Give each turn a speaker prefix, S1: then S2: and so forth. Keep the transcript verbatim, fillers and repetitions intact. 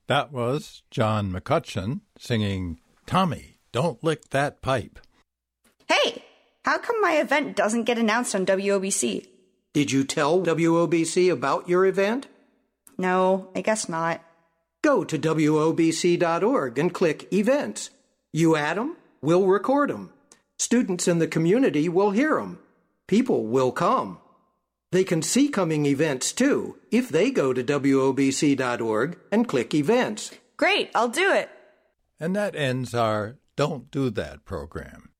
S1: That was John McCutcheon singing Tommy, Don't Lick That Pipe.
S2: Hey, how come my event doesn't get announced on W O B C?
S3: Did you tell W O B C about your event?
S2: No, I guess not.
S3: Go to W O B C dot org and click Events. You add them, we'll record them. Students in the community will hear them. People will come. They can see coming events, too, if they go to W O B C dot org and click Events.
S2: Great, I'll do it.
S1: And that ends our Don't Do That program.